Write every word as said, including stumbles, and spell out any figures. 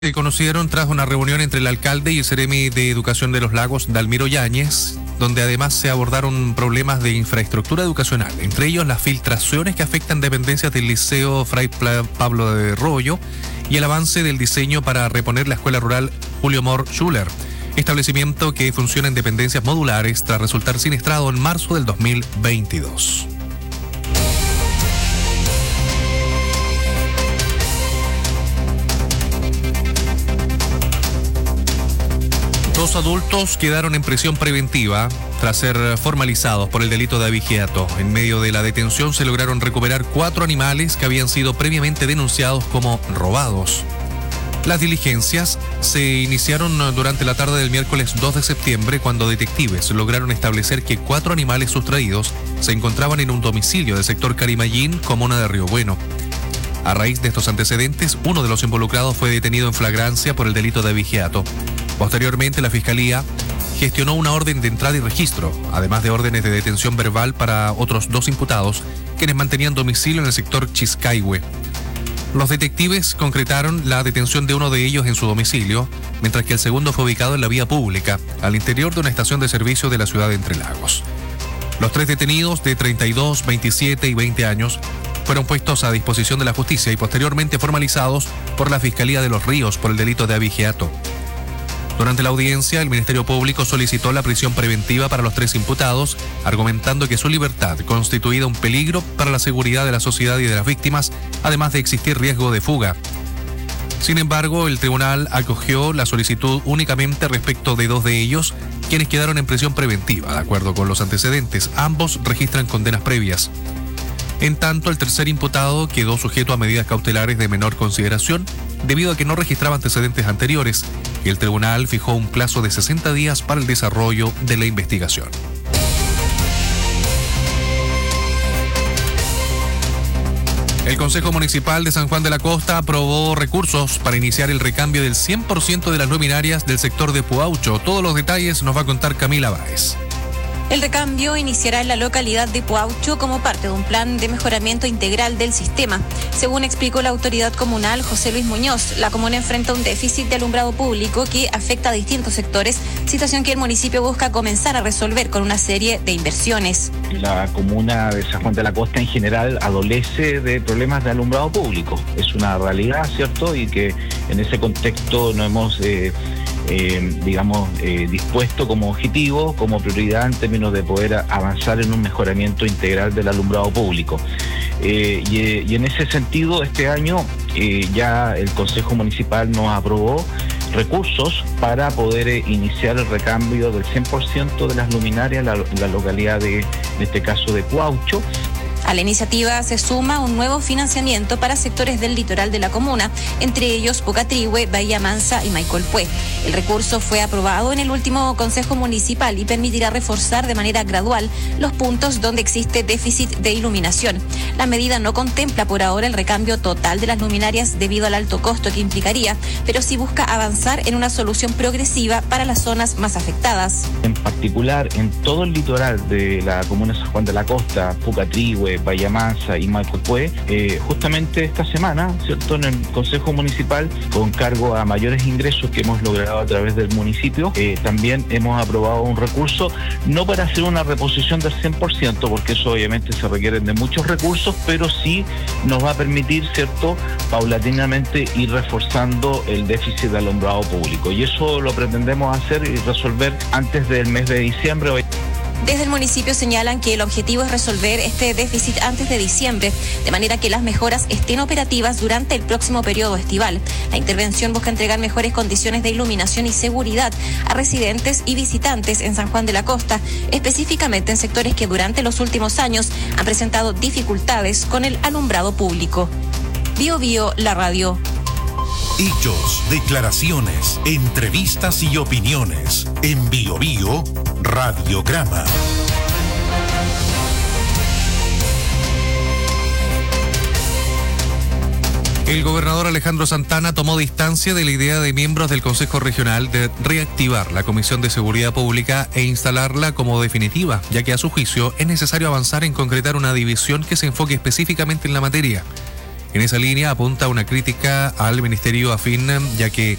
Se conocieron tras una reunión entre el alcalde y el Seremi de Educación de los Lagos, Dalmiro Yáñez, donde además se abordaron problemas de infraestructura educacional, entre ellos las filtraciones que afectan dependencias del Liceo Fray Pablo de Rollo y el avance del diseño para reponer la Escuela Rural Julio Mor Schuller, establecimiento que funciona en dependencias modulares tras resultar siniestrado en marzo del dos mil veintidós. Dos adultos quedaron en prisión preventiva tras ser formalizados por el delito de abigeato. En medio de la detención se lograron recuperar cuatro animales que habían sido previamente denunciados como robados. Las diligencias se iniciaron durante la tarde del miércoles dos de septiembre, cuando detectives lograron establecer que cuatro animales sustraídos se encontraban en un domicilio del sector Carimayín, comuna de Río Bueno. A raíz de estos antecedentes, uno de los involucrados fue detenido en flagrancia por el delito de abigeato. Posteriormente, la Fiscalía gestionó una orden de entrada y registro, además de órdenes de detención verbal para otros dos imputados, quienes mantenían domicilio en el sector Chiscaihue. Los detectives concretaron la detención de uno de ellos en su domicilio, mientras que el segundo fue ubicado en la vía pública, al interior de una estación de servicio de la ciudad de Entre Lagos. Los tres detenidos, de treinta y dos, veintisiete y veinte años, fueron puestos a disposición de la justicia y posteriormente formalizados por la Fiscalía de Los Ríos por el delito de abigeato. Durante la audiencia, el Ministerio Público solicitó la prisión preventiva para los tres imputados, argumentando que su libertad constituía un peligro para la seguridad de la sociedad y de las víctimas, además de existir riesgo de fuga. Sin embargo, el tribunal acogió la solicitud únicamente respecto de dos de ellos, quienes quedaron en prisión preventiva. De acuerdo con los antecedentes, ambos registran condenas previas. En tanto, el tercer imputado quedó sujeto a medidas cautelares de menor consideración debido a que no registraba antecedentes anteriores, y el tribunal fijó un plazo de sesenta días para el desarrollo de la investigación. El Consejo Municipal de San Juan de la Costa aprobó recursos para iniciar el recambio del cien por ciento de las luminarias del sector de Puaucho. Todos los detalles nos va a contar Camila Báez. El recambio iniciará en la localidad de Puaucho como parte de un plan de mejoramiento integral del sistema. Según explicó la autoridad comunal José Luis Muñoz, la comuna enfrenta un déficit de alumbrado público que afecta a distintos sectores, situación que el municipio busca comenzar a resolver con una serie de inversiones. La comuna de San Juan de la Costa en general adolece de problemas de alumbrado público. Es una realidad, ¿cierto? Y que en ese contexto no hemos... Eh, Eh, digamos, eh, dispuesto como objetivo, como prioridad en términos de poder avanzar en un mejoramiento integral del alumbrado público. Eh, y, y en ese sentido, este año eh, ya el Consejo Municipal nos aprobó recursos para poder eh, iniciar el recambio del cien por ciento de las luminarias en la, en la localidad de, en este caso, de Puaucho. A la iniciativa se suma un nuevo financiamiento para sectores del litoral de la comuna, entre ellos Pucatrihue, Bahía Mansa y Maicolpué. El recurso fue aprobado en el último Consejo Municipal y permitirá reforzar de manera gradual los puntos donde existe déficit de iluminación. La medida no contempla por ahora el recambio total de las luminarias debido al alto costo que implicaría, pero sí busca avanzar en una solución progresiva para las zonas más afectadas. En particular, en todo el litoral de la comuna de San Juan de la Costa, Pucatrihue, Bahía Mansa y Maicolpué, eh, justamente esta semana, ¿cierto?, en el Consejo Municipal, con cargo a mayores ingresos que hemos logrado a través del municipio, eh, también hemos aprobado un recurso, no para hacer una reposición del cien por ciento, porque eso obviamente se requieren de muchos recursos, pero sí nos va a permitir, ¿cierto?, paulatinamente ir reforzando el déficit de alumbrado público. Y eso lo pretendemos hacer y resolver antes del mes de diciembre. Desde el municipio señalan que el objetivo es resolver este déficit antes de diciembre, de manera que las mejoras estén operativas durante el próximo periodo estival. La intervención busca entregar mejores condiciones de iluminación y seguridad a residentes y visitantes en San Juan de la Costa, específicamente en sectores que durante los últimos años han presentado dificultades con el alumbrado público. Bio Bio, la radio. Hechos, declaraciones, entrevistas y opiniones. En Bio Bio, Radiograma. El gobernador Alejandro Santana tomó distancia de la idea de miembros del Consejo Regional de reactivar la Comisión de Seguridad Pública e instalarla como definitiva, ya que a su juicio es necesario avanzar en concretar una división que se enfoque específicamente en la materia. En esa línea apunta una crítica al Ministerio Afín, ya que